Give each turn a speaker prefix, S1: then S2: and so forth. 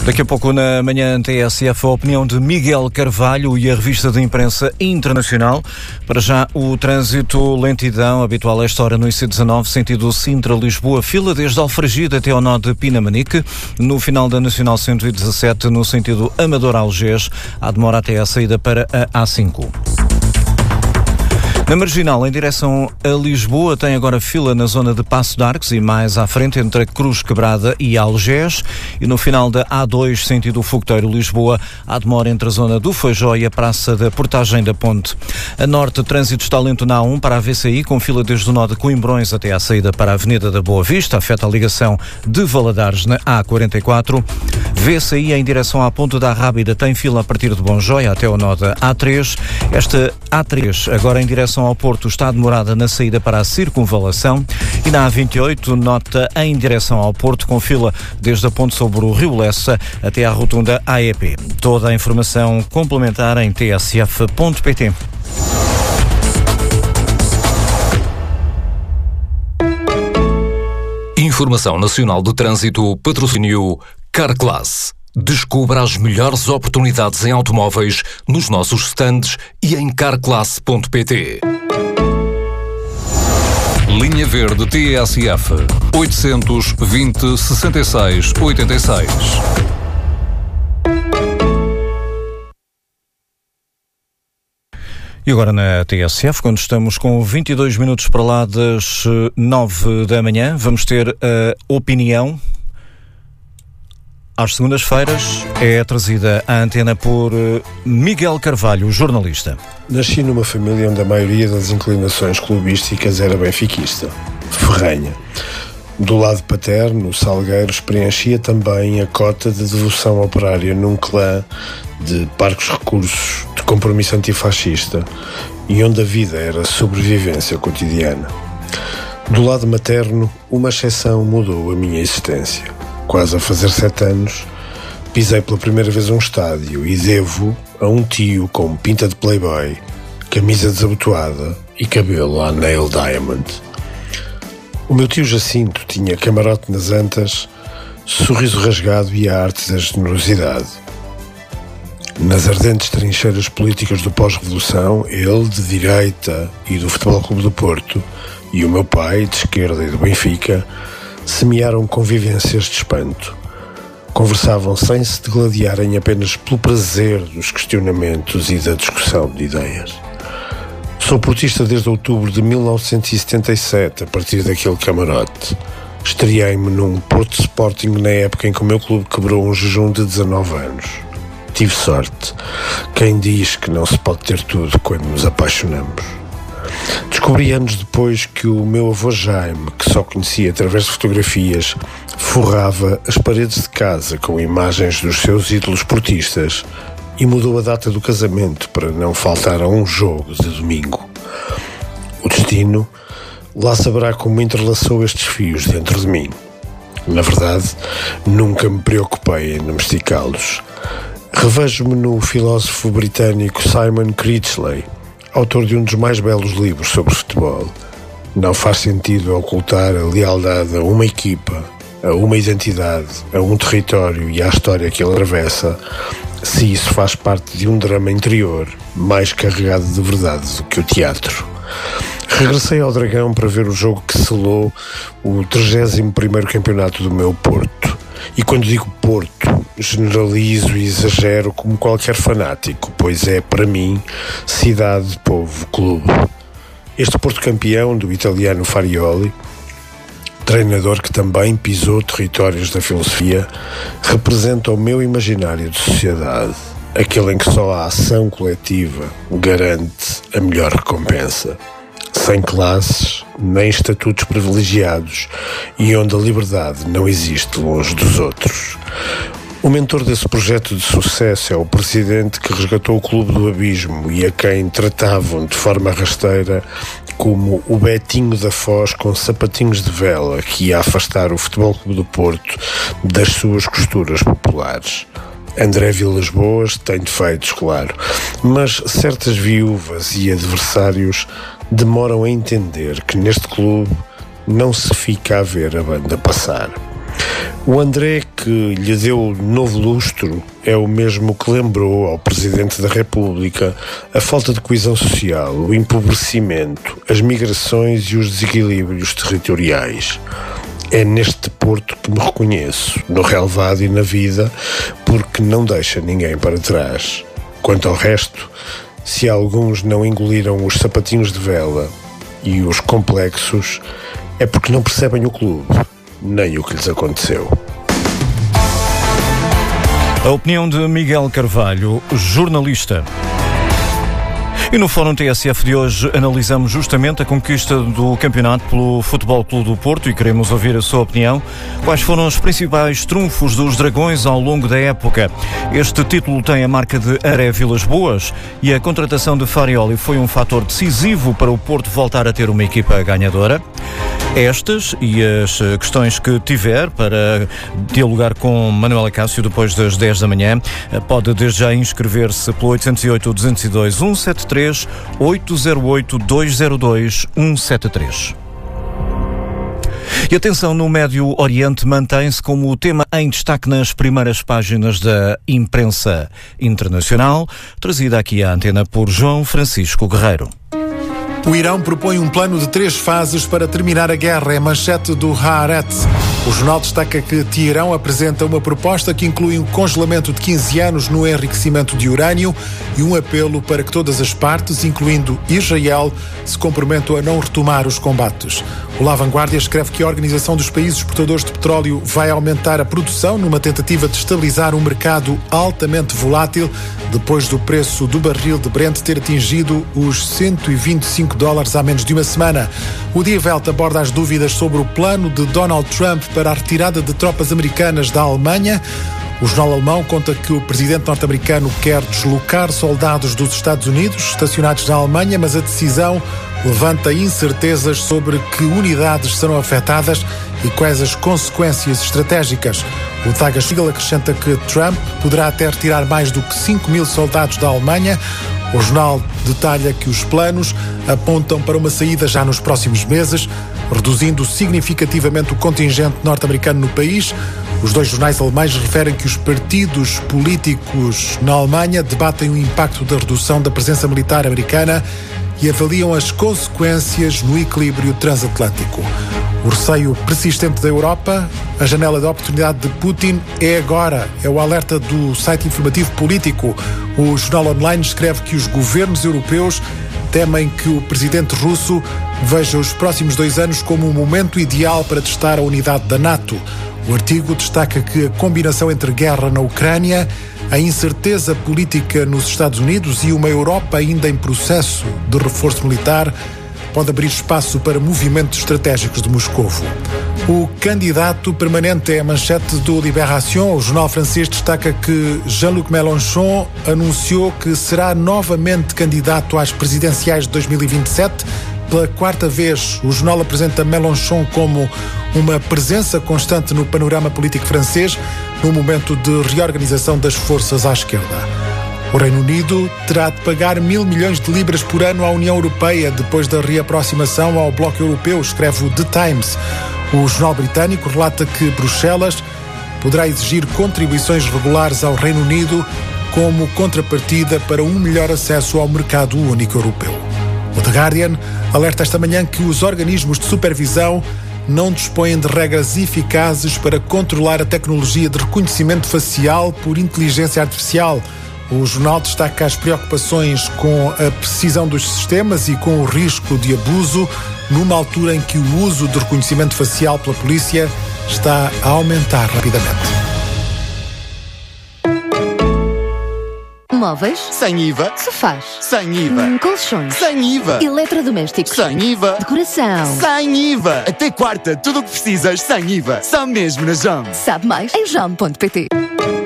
S1: Daqui a pouco na manhã TSF, a opinião de Miguel Carvalho e a revista de imprensa internacional. Para já, o trânsito, lentidão habitual a esta hora no IC19, sentido Sintra-Lisboa, fila desde Alfragide até ao nó de Pinamanique. No final da Nacional 117, no sentido Amador-Algés, há demora até a saída para a A5. Na Marginal, em direção a Lisboa, tem agora fila na zona de Paço de Arcos e mais à frente entre a Cruz Quebrada e Algés. E no final da A2, sentido Fogoteiro Lisboa, há demora entre a zona do Feijó e a Praça da Portagem da Ponte. A norte, o trânsito está lento na A1 para a VCI, com fila desde o nó de Coimbrões até à saída para a Avenida da Boa Vista, afeta a ligação de Valadares na A44. VCI em direção à Ponte da Rábida tem fila a partir de Bonjóia até ao nó da A3. Esta A3, agora em direção ao Porto, está demorada na saída para a circunvalação, e na A28 nota em direção ao Porto, com fila desde a ponte sobre o Rio Lessa até à rotunda AEP. Toda a informação complementar em tsf.pt.
S2: Informação Nacional de Trânsito, patrocínio Carclass. Descubra as melhores oportunidades em automóveis nos nossos stands e em carclass.pt. Linha Verde TSF 820-66-86.
S1: E agora na TSF, quando estamos com 22 minutos para lá das 9 da manhã, vamos ter a opinião. Às segundas-feiras é trazida à antena por Miguel Carvalho, jornalista.
S3: Nasci numa família onde a maioria das inclinações clubísticas era benfiquista, ferrenha. Do lado paterno, o Salgueiros preenchia também a cota de devoção operária num clã de parcos recursos, de compromisso antifascista e onde a vida era sobrevivência cotidiana. Do lado materno, uma exceção mudou a minha existência. Quase a fazer 7 anos, pisei pela primeira vez um estádio e devo a um tio com pinta de playboy, camisa desabotoada e cabelo à Neil Diamond. O meu tio Jacinto tinha camarote nas Antas, sorriso rasgado e a arte da generosidade. Nas ardentes trincheiras políticas do pós-revolução, ele, de direita e do Futebol Clube do Porto, e o meu pai, de esquerda e do Benfica, semearam convivências de espanto. Conversavam sem se degladiarem apenas pelo prazer dos questionamentos e da discussão de ideias. Sou portista desde outubro de 1977, a partir daquele camarote. Estreiei-me num Porto Sporting na época em que o meu clube quebrou um jejum de 19 anos. Tive sorte. Quem diz que não se pode ter tudo quando nos apaixonamos? Descobri anos depois que o meu avô Jaime, que só conhecia através de fotografias, forrava as paredes de casa com imagens dos seus ídolos portistas e mudou a data do casamento para não faltar a um jogo de domingo. O destino lá saberá como entrelaçou estes fios dentro de mim. Na verdade, nunca me preocupei em domesticá-los. Revejo-me no filósofo britânico Simon Critchley, autor de um dos mais belos livros sobre futebol. Não faz sentido ocultar a lealdade a uma equipa, a uma identidade, a um território e à história que ele atravessa, se isso faz parte de um drama interior mais carregado de verdade do que o teatro. Regressei ao Dragão para ver o jogo que selou o 31º campeonato do meu Porto. E quando digo Porto, generalizo e exagero como qualquer fanático, pois é, para mim, cidade, povo, clube. Este Porto campeão do italiano Farioli, treinador que também pisou territórios da filosofia, representa o meu imaginário de sociedade, aquele em que só a ação coletiva garante a melhor recompensa. Sem classes, nem estatutos privilegiados e onde a liberdade não existe longe dos outros. O mentor desse projeto de sucesso é o presidente que resgatou o clube do abismo e a quem tratavam de forma rasteira como o Betinho da Foz com sapatinhos de vela que ia afastar o Futebol Clube do Porto das suas costuras populares. André Vilas Boas tem defeitos, claro, mas certas viúvas e adversários demoram a entender que neste clube não se fica a ver a banda passar. O André que lhe deu novo lustro é o mesmo que lembrou ao Presidente da República a falta de coesão social, o empobrecimento, as migrações e os desequilíbrios territoriais. É neste Porto que me reconheço, no relevado e na vida, porque não deixa ninguém para trás. Quanto ao resto, se alguns não engoliram os sapatinhos de vela e os complexos, é porque não percebem o clube, nem o que lhes aconteceu.
S1: A opinião de Miguel Carvalho, jornalista. E no Fórum TSF de hoje analisamos justamente a conquista do campeonato pelo Futebol Clube do Porto e queremos ouvir a sua opinião. Quais foram os principais trunfos dos Dragões ao longo da época? Este título tem a marca de Aré Vilas Boas e a contratação de Farioli foi um fator decisivo para o Porto voltar a ter uma equipa ganhadora. Estas e as questões que tiver para dialogar com Manuela Cássio depois das 10 da manhã, pode desde já inscrever-se pelo 808-202-173, 808-202-173. E a tensão no Médio Oriente mantém-se como o tema em destaque nas primeiras páginas da imprensa internacional, trazida aqui à antena por João Francisco Guerreiro.
S4: O Irão propõe um plano de 3 fases para terminar a guerra, é manchete do Haaretz. O jornal destaca que Teherão apresenta uma proposta que inclui um congelamento de 15 anos no enriquecimento de urânio e um apelo para que todas as partes, incluindo Israel, se comprometam a não retomar os combates. O La Vanguardia escreve que a Organização dos Países Exportadores de Petróleo vai aumentar a produção numa tentativa de estabilizar um mercado altamente volátil depois do preço do barril de Brent ter atingido os $125 há menos de uma semana. O Die Welt aborda as dúvidas sobre o plano de Donald Trump para a retirada de tropas americanas da Alemanha. O jornal alemão conta que o presidente norte-americano quer deslocar soldados dos Estados Unidos estacionados na Alemanha, mas a decisão levanta incertezas sobre que unidades serão afetadas e quais as consequências estratégicas. O Tagesspiegel acrescenta que Trump poderá até retirar mais do que 5.000 soldados da Alemanha. O jornal detalha que os planos apontam para uma saída já nos próximos meses, reduzindo significativamente o contingente norte-americano no país. Os dois jornais alemães referem que os partidos políticos na Alemanha debatem o impacto da redução da presença militar americana e avaliam as consequências no equilíbrio transatlântico. O receio persistente da Europa, a janela de oportunidade de Putin é agora, é o alerta do site informativo Político. O jornal online escreve que os governos europeus temem que o presidente russo veja os próximos 2 anos como um momento ideal para testar a unidade da NATO. O artigo destaca que a combinação entre guerra na Ucrânia, a incerteza política nos Estados Unidos e uma Europa ainda em processo de reforço militar pode abrir espaço para movimentos estratégicos de Moscovo. O candidato permanente é a manchete do Libération. O jornal francês destaca que Jean-Luc Mélenchon anunciou que será novamente candidato às presidenciais de 2027. Pela 4ª vez, o jornal apresenta Mélenchon como uma presença constante no panorama político francês, num momento de reorganização das forças à esquerda. O Reino Unido terá de pagar 1.000 milhões de libras por ano à União Europeia depois da reaproximação ao bloco europeu, escreve o The Times. O jornal britânico relata que Bruxelas poderá exigir contribuições regulares ao Reino Unido como contrapartida para um melhor acesso ao mercado único europeu. O The Guardian alerta esta manhã que os organismos de supervisão não dispõem de regras eficazes para controlar a tecnologia de reconhecimento facial por inteligência artificial. O jornal destaca as preocupações com a precisão dos sistemas e com o risco de abuso, numa altura em que o uso de reconhecimento facial pela polícia está a aumentar rapidamente.
S5: Móveis?
S6: Sem IVA.
S5: Sofás?
S6: Sem IVA.
S5: Colchões?
S6: Sem IVA.
S5: Eletrodomésticos?
S6: Sem IVA.
S5: Decoração?
S6: Sem IVA. Até quarta, tudo o que precisas sem IVA. Só mesmo na JOM.
S5: Sabe mais em jom.pt.